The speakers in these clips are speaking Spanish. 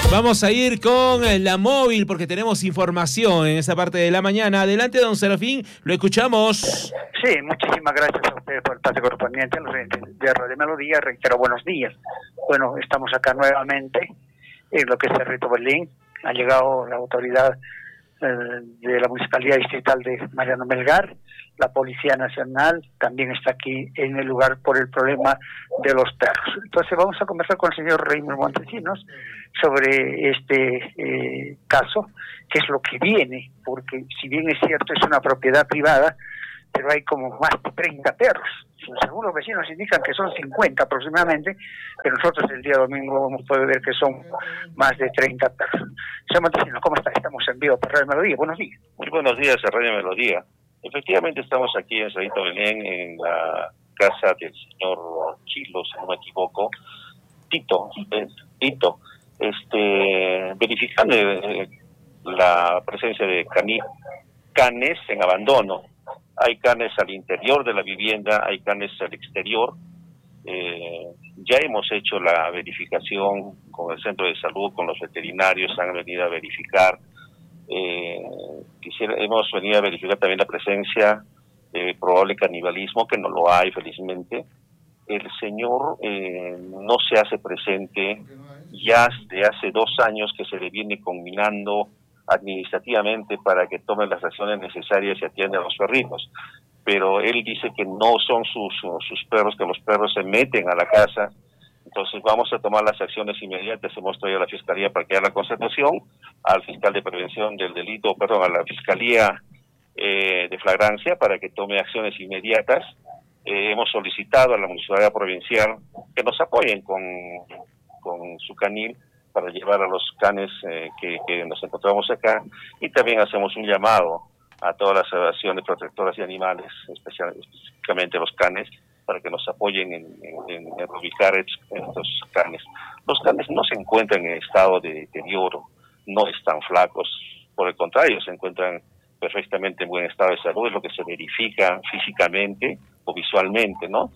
Vamos a ir con la móvil porque tenemos información en esta parte de la mañana. Adelante, don Serafín, lo escuchamos. Sí, muchísimas gracias a ustedes por el pase correspondiente a los de Radio Melodía. Reitero, buenos días. Bueno, estamos acá nuevamente en lo que es Cerrito Belén. Ha llegado la autoridad de la Municipalidad Distrital de Mariano Melgar. La Policía Nacional también está aquí en el lugar por el problema de los perros. Entonces vamos a conversar con el señor Reimer Montesinos sobre este caso, qué es lo que viene, porque si bien es cierto es una propiedad privada, pero hay como más de 30 perros. Según los vecinos indican que son 50 aproximadamente, pero nosotros el día domingo hemos podido ver que son más de 30 perros. Señor Montesinos, ¿cómo está? Estamos en vivo para Radio Melodía. Buenos días. Muy buenos días a Radio Melodía. Efectivamente estamos aquí en Cerrito Belén, en la casa del señor Chilo, si no me equivoco, Tito, verificando la presencia de canes en abandono. Hay canes al interior de la vivienda, hay canes al exterior. Ya hemos hecho la verificación con el centro de salud, con los veterinarios, han venido a verificar. Hemos venido a verificar también la presencia de probable canibalismo, que no lo hay felizmente. El señor no se hace presente ya desde hace 2 años que se le viene combinando administrativamente para que tome las acciones necesarias y atienda a los perritos, pero él dice que no son sus perros, que los perros se meten a la casa. Entonces vamos a tomar las acciones inmediatas. Hemos traído a la Fiscalía para que haga la constatación, al fiscal de prevención del delito, a la Fiscalía de flagrancia para que tome acciones inmediatas. Hemos solicitado a la Municipalidad Provincial que nos apoyen con su canil para llevar a los canes que nos encontramos acá, y también hacemos un llamado a todas las asociaciones protectoras de animales, específicamente los canes, para que nos apoyen en ubicar estos canes. Los canes no se encuentran en estado de deterioro, no están flacos, por el contrario, se encuentran perfectamente en buen estado de salud, es lo que se verifica físicamente o visualmente, ¿no?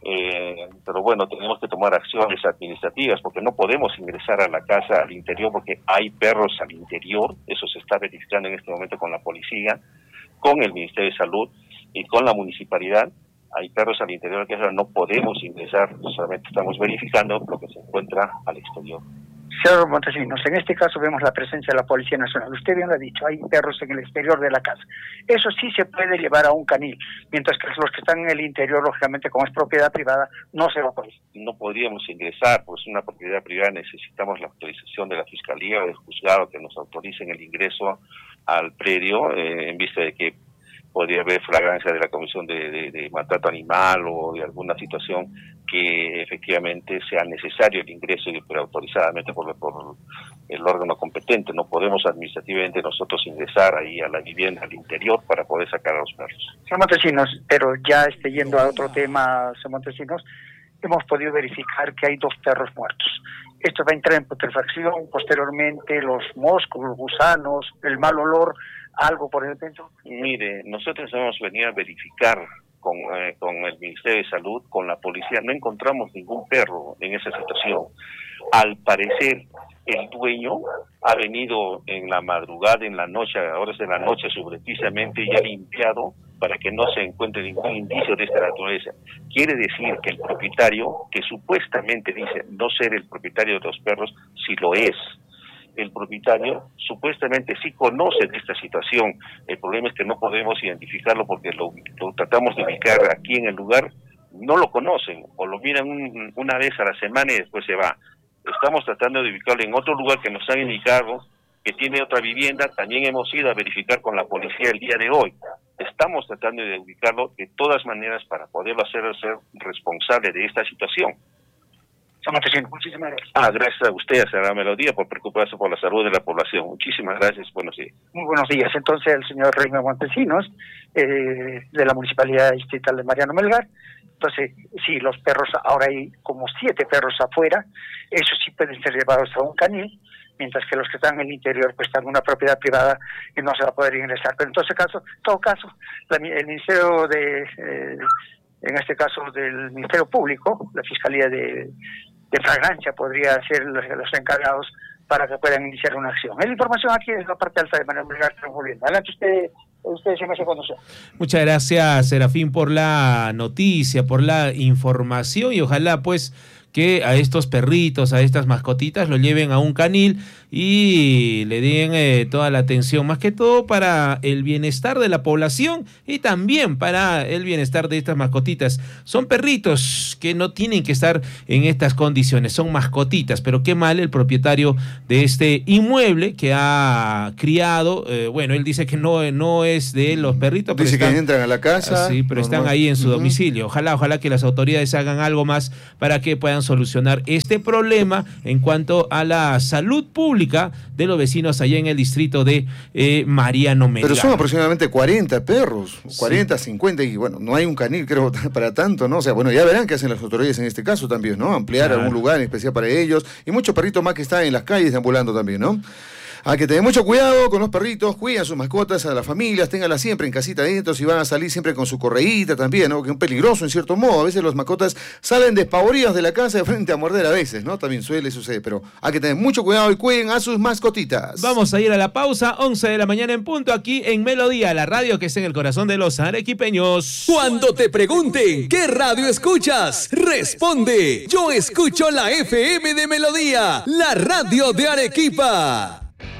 Pero bueno, tenemos que tomar acciones administrativas porque no podemos ingresar a la casa al interior porque hay perros al interior. Eso se está verificando en este momento con la policía, con el Ministerio de Salud y con la municipalidad. Hay perros al interior que no podemos ingresar, solamente estamos verificando lo que se encuentra al exterior. Señor Montesinos, en este caso vemos la presencia de la Policía Nacional. Usted bien lo ha dicho, hay perros en el exterior de la casa. Eso sí se puede llevar a un canil, mientras que los que están en el interior, lógicamente, como es propiedad privada, no se va a poder. No podríamos ingresar, pues una propiedad privada necesitamos la autorización de la Fiscalía o del juzgado que nos autoricen el ingreso al predio, en vista de que podría haber flagrancia de la comisión de maltrato animal o de alguna situación que efectivamente sea necesario el ingreso pero autorizadamente por el órgano competente. No podemos administrativamente nosotros ingresar ahí a la vivienda, al interior, para poder sacar a los perros. Señor Montesinos, pero ya yendo a otro tema, señor Montesinos, hemos podido verificar que hay 2 perros muertos. Esto va a entrar en putrefacción, posteriormente los moscos, los gusanos, el mal olor, algo por el dentro. Mire, nosotros hemos venido a verificar con el Ministerio de Salud, con la policía, no encontramos ningún perro en esa situación. Al parecer, el dueño ha venido en la madrugada, en la noche, a horas de la noche, subrepticiamente, y ha limpiado para que no se encuentre ningún indicio de esta naturaleza. Quiere decir que el propietario, que supuestamente dice no ser el propietario de los perros, sí lo es. El propietario supuestamente sí conoce de esta situación. El problema es que no podemos identificarlo porque lo tratamos de ubicar aquí en el lugar, no lo conocen, o lo miran una vez a la semana y después se va. Estamos tratando de ubicarlo en otro lugar que nos han indicado, que tiene otra vivienda. También hemos ido a verificar con la policía el día de hoy. Estamos tratando de ubicarlo de todas maneras para poderlo hacer ser responsable de esta situación. Muchísimas gracias. Gracias a usted, señora Melodía, por preocuparse por la salud de la población. Muchísimas gracias, buenos días. Muy buenos días. Entonces, el señor Reimer Montesinos, de la Municipalidad Distrital de Mariano Melgar. Entonces, sí, los perros, ahora hay como 7 perros afuera, esos sí pueden ser llevados a un canil, mientras que los que están en el interior pues están en una propiedad privada y no se va a poder ingresar. Pero en todo caso, el Ministerio en este caso del Ministerio Público, la Fiscalía de Flagrancia podría ser los encargados para que puedan iniciar una acción. Es la información aquí desde la parte alta de Manuel Melgar. Adelante usted se me hace conocer. Muchas gracias, Serafín, por la noticia, por la información, y ojalá pues que a estos perritos, a estas mascotitas, lo lleven a un canil y le den toda la atención, más que todo para el bienestar de la población y también para el bienestar de estas mascotitas. Son perritos que no tienen que estar en estas condiciones, son mascotitas, pero qué mal el propietario de este inmueble que ha criado, bueno, él dice que no es de los perritos. Dice que entran a la casa. Sí, pero están ahí en su domicilio. Ojalá que las autoridades hagan algo más para que puedan solucionar este problema en cuanto a la salud pública de los vecinos allá en el distrito de Mariano Melgar. Pero son aproximadamente 40 perros, 40, sí. 50, y bueno, no hay un canil, creo, para tanto, ¿no? O sea, bueno, ya verán qué hacen las autoridades en este caso también, ¿no? Ampliar algún lugar en especial para ellos, y muchos perritos más que están en las calles deambulando también, ¿no? Hay que tener mucho cuidado con los perritos, cuiden a sus mascotas, a las familias, ténganlas siempre en casita adentro, si van a salir siempre con su correíta también, ¿no? Que es peligroso en cierto modo, a veces las mascotas salen despavoridas de la casa de frente a morder a veces, ¿no? También suele suceder, pero hay que tener mucho cuidado y cuiden a sus mascotitas. Vamos a ir a la pausa, 11 de la mañana en punto, aquí en Melodía, la radio que está en el corazón de los arequipeños. Cuando te pregunten ¿qué radio escuchas? Responde, yo escucho la FM de Melodía, la radio de Arequipa.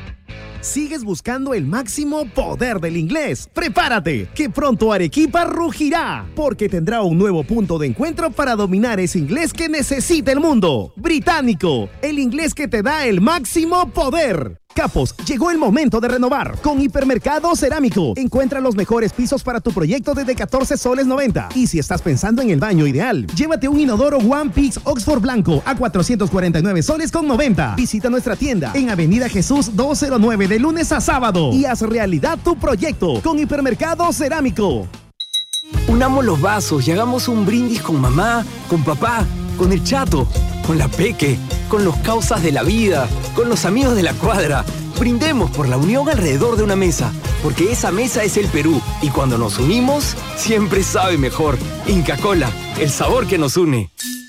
¿Sigues buscando el máximo poder del inglés? ¡Prepárate! Que pronto Arequipa rugirá, porque tendrá un nuevo punto de encuentro para dominar ese inglés que necesita el mundo. Británico, el inglés que te da el máximo poder. Capos, llegó el momento de renovar. Con Hipermercado Cerámico, encuentra los mejores pisos para tu proyecto desde 14 soles 90. Y si estás pensando en el baño ideal, llévate un inodoro One Pix Oxford blanco a 449 soles con 90. Visita nuestra tienda en Avenida Jesús 209 de lunes a sábado y haz realidad tu proyecto con Hipermercado Cerámico. Unamos los vasos y hagamos un brindis con mamá, con papá, con el chato, con la peque, con los causas de la vida, con los amigos de la cuadra. Brindemos por la unión alrededor de una mesa, porque esa mesa es el Perú, y cuando nos unimos, siempre sabe mejor. Inca Kola, el sabor que nos une.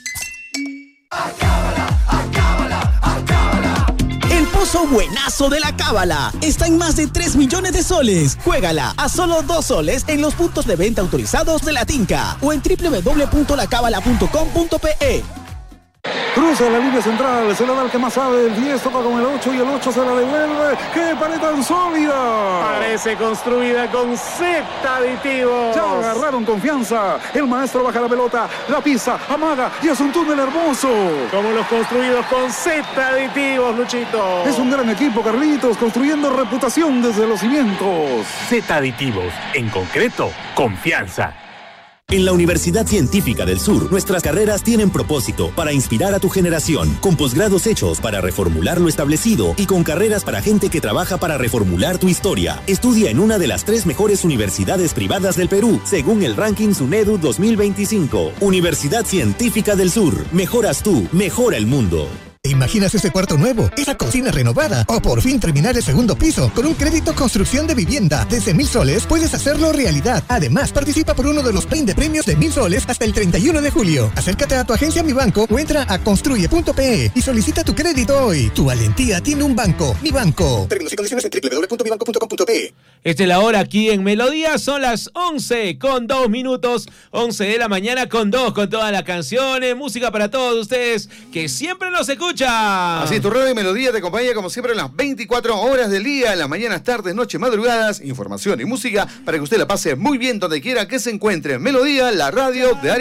El pozo buenazo de la Cábala está en más de 3 millones de soles. Juégala a solo 2 soles en los puntos de venta autorizados de la Tinca o en www.lacabala.com.pe. Cruza la línea central, se la da al que más sabe, el 10 toca con el 8 y el 8 se la devuelve. ¡Qué pared tan sólida! Parece construida con Z aditivos. Ya agarraron confianza. El maestro baja la pelota, la pisa, amaga y es un túnel hermoso. Como los construidos con Z aditivos, Luchito. Es un gran equipo, Carlitos, construyendo reputación desde los cimientos. Z aditivos, en concreto, confianza. En la Universidad Científica del Sur, nuestras carreras tienen propósito para inspirar a tu generación, con posgrados hechos para reformular lo establecido y con carreras para gente que trabaja para reformular tu historia. Estudia en una de las 3 mejores universidades privadas del Perú, según el ranking SUNEDU 2025. Universidad Científica del Sur. Mejoras tú, mejora el mundo. ¿Te imaginas ese cuarto nuevo, esa cocina renovada o por fin terminar el segundo piso? Con un crédito construcción de vivienda desde 1,000 soles puedes hacerlo realidad. Además, participa por uno de los 20 premios de 1,000 soles hasta el 31 de julio. Acércate a tu agencia Mi Banco o entra a construye.pe y solicita tu crédito hoy. Tu valentía tiene un banco. Mi Banco. Términos y condiciones en www.mibanco.com.pe. Esta es la hora aquí en Melodía, son las 11 con 2 minutos, 11 de la mañana con 2, con todas las canciones, música para todos ustedes que siempre nos escuchan. Así, tu radio y Melodía te acompaña como siempre en las 24 horas del día, en las mañanas, tardes, noches, madrugadas, información y música para que usted la pase muy bien donde quiera que se encuentre. Melodía, la radio de Arequipa.